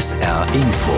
SR Info.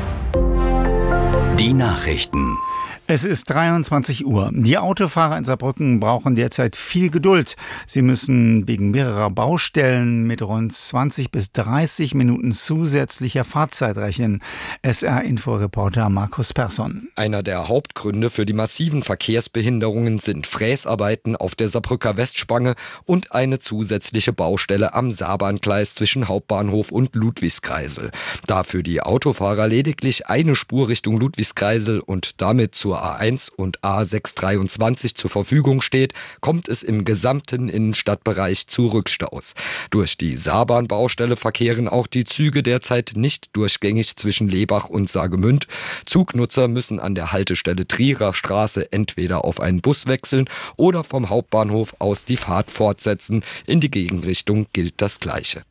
Die Nachrichten. Es ist 23 Uhr. Die Autofahrer in Saarbrücken brauchen derzeit viel Geduld. Sie müssen wegen mehrerer Baustellen mit rund 20 bis 30 Minuten zusätzlicher Fahrzeit rechnen. SR-Info-Reporter Markus Persson. Einer der Hauptgründe für die massiven Verkehrsbehinderungen sind Fräsarbeiten auf der Saarbrücker Westspange und eine zusätzliche Baustelle am Saarbahngleis zwischen Hauptbahnhof und Ludwigskreisel. Da für die Autofahrer lediglich eine Spur Richtung Ludwigskreisel und damit zur A1 und A623 zur Verfügung steht, kommt es im gesamten Innenstadtbereich zu Rückstaus. Durch die Saarbahn-Baustelle verkehren auch die Züge derzeit nicht durchgängig zwischen Lebach und Saargemünd. Zugnutzer müssen an der Haltestelle Trierer Straße entweder auf einen Bus wechseln oder vom Hauptbahnhof aus die Fahrt fortsetzen. In die Gegenrichtung gilt das Gleiche.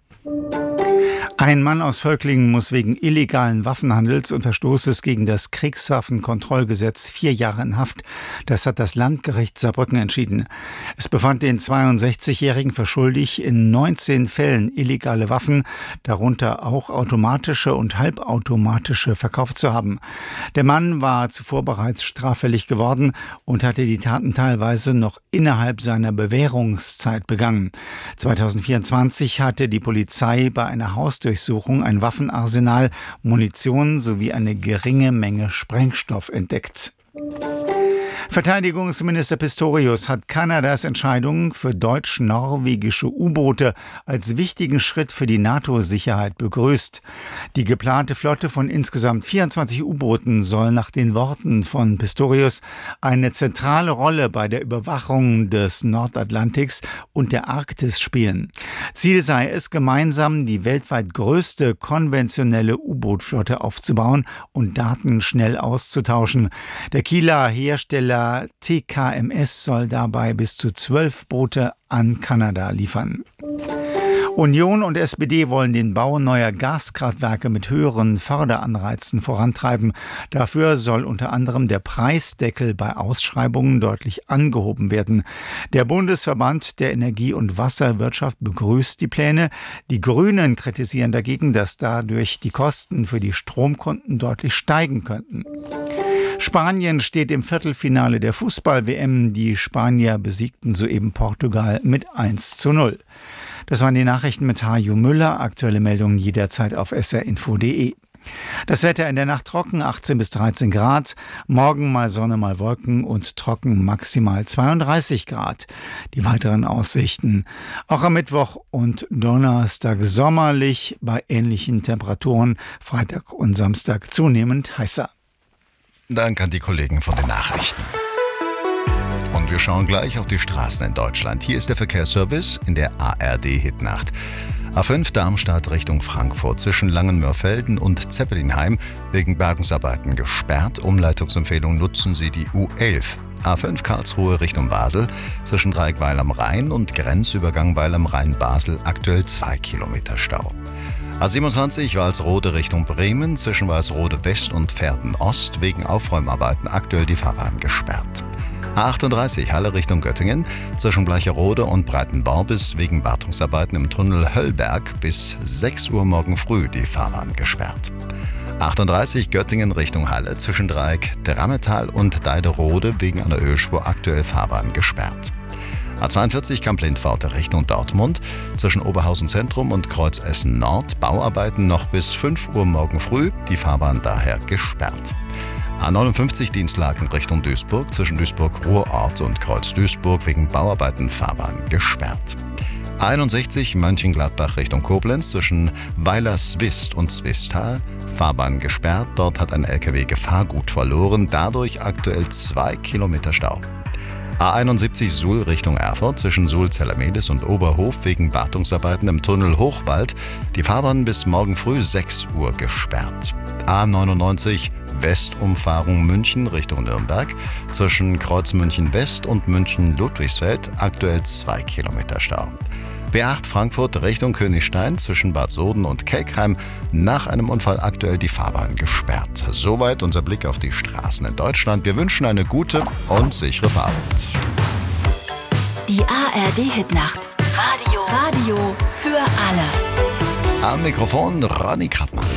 Ein Mann aus Völklingen muss wegen illegalen Waffenhandels und Verstoßes gegen das Kriegswaffenkontrollgesetz 4 Jahre in Haft. Das hat das Landgericht Saarbrücken entschieden. Es befand den 62-Jährigen für schuldig, in 19 Fällen illegale Waffen, darunter auch automatische und halbautomatische, verkauft zu haben. Der Mann war zuvor bereits straffällig geworden und hatte die Taten teilweise noch innerhalb seiner Bewährungszeit begangen. 2024 hatte die Polizei bei einer Hausdurchsuchung ein Waffenarsenal, Munition sowie eine geringe Menge Sprengstoff entdeckt. Verteidigungsminister Pistorius hat Kanadas Entscheidung für deutsch-norwegische U-Boote als wichtigen Schritt für die NATO-Sicherheit begrüßt. Die geplante Flotte von insgesamt 24 U-Booten soll nach den Worten von Pistorius eine zentrale Rolle bei der Überwachung des Nordatlantiks und der Arktis spielen. Ziel sei es, gemeinsam die weltweit größte konventionelle U-Boot-Flotte aufzubauen und Daten schnell auszutauschen. Der Kieler Hersteller TKMS soll dabei bis zu 12 Boote an Kanada liefern. Union und SPD wollen den Bau neuer Gaskraftwerke mit höheren Förderanreizen vorantreiben. Dafür soll unter anderem der Preisdeckel bei Ausschreibungen deutlich angehoben werden. Der Bundesverband der Energie- und Wasserwirtschaft begrüßt die Pläne. Die Grünen kritisieren dagegen, dass dadurch die Kosten für die Stromkunden deutlich steigen könnten. Spanien steht im Viertelfinale der Fußball-WM. Die Spanier besiegten soeben Portugal mit 1:0. Das waren die Nachrichten mit Hajo Müller. Aktuelle Meldungen jederzeit auf srinfo.de. Das Wetter in der Nacht trocken, 18 bis 13 Grad. Morgen mal Sonne, mal Wolken und trocken, maximal 32 Grad. Die weiteren Aussichten. Auch am Mittwoch und Donnerstag sommerlich bei ähnlichen Temperaturen. Freitag und Samstag zunehmend heißer. Danke an die Kollegen von den Nachrichten. Und wir schauen gleich auf die Straßen in Deutschland. Hier ist der Verkehrsservice in der ARD-Hitnacht. A5 Darmstadt Richtung Frankfurt zwischen Langenmörfelden und Zeppelinheim wegen Bergungsarbeiten gesperrt. Umleitungsempfehlung: nutzen Sie die U11. A5 Karlsruhe Richtung Basel zwischen Dreieck Weil am Rhein und Grenzübergang Weil am Rhein-Basel aktuell 2 Kilometer Stau. A27 Walsrode Richtung Bremen zwischen Walsrode West und Verden Ost wegen Aufräumarbeiten aktuell die Fahrbahn gesperrt. A38 Halle Richtung Göttingen zwischen Bleicherode und Breitenbaubis wegen Wartungsarbeiten im Tunnel Höllberg bis 6 Uhr morgen früh die Fahrbahn gesperrt. 38 Göttingen Richtung Halle zwischen Dreieck Drammetal und Deiderode wegen einer Ölspur aktuell Fahrbahn gesperrt. A42 Kamp-Lindwarte Richtung Dortmund zwischen Oberhausen Zentrum und Kreuz Essen Nord Bauarbeiten noch bis 5 Uhr morgen früh, die Fahrbahn daher gesperrt. A59 Dienstlaken Richtung Duisburg zwischen Duisburg-Ruhrort und Kreuz Duisburg wegen Bauarbeiten Fahrbahn gesperrt. A61 Mönchengladbach Richtung Koblenz zwischen Weilerswist und Zwistal Fahrbahn gesperrt. Dort hat ein LKW Gefahrgut verloren, dadurch aktuell 2 Kilometer Stau. A71 Suhl Richtung Erfurt zwischen Suhl-Zellermedes und Oberhof wegen Wartungsarbeiten im Tunnel Hochwald. Die Fahrbahn bis morgen früh 6 Uhr gesperrt. A99 Westumfahrung München Richtung Nürnberg zwischen Kreuz München West und München Ludwigsfeld aktuell 2 Kilometer Stau. B8 Frankfurt Richtung Königstein zwischen Bad Soden und Kelkheim nach einem Unfall aktuell die Fahrbahn gesperrt. Soweit unser Blick auf die Straßen in Deutschland. Wir wünschen eine gute und sichere Fahrt. Die ARD-Hitnacht. Radio für alle. Am Mikrofon Ronny Krattmann.